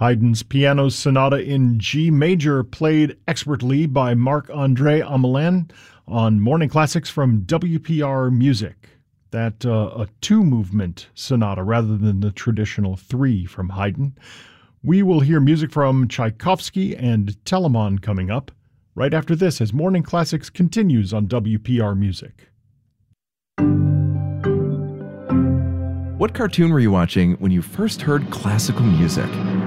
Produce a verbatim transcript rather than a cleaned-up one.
Haydn's Piano Sonata in G major, played expertly by Marc-André Hamelin on Morning Classics from W P R Music. That uh, a two-movement sonata rather than the traditional three from Haydn. We will hear music from Tchaikovsky and Telemann coming up right after this as Morning Classics continues on W P R Music. What cartoon were you watching when you first heard classical music?